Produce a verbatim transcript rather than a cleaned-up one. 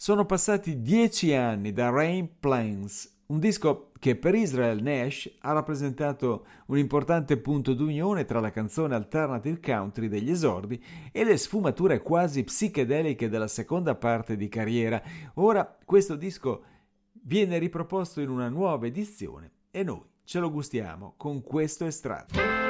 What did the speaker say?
Sono passati dieci anni da Rain Plans, un disco che per Israel Nash ha rappresentato un importante punto d'unione tra la canzone alternative country degli esordi e le sfumature quasi psichedeliche della seconda parte di carriera. Ora questo disco viene riproposto in una nuova edizione e noi ce lo gustiamo con questo estratto.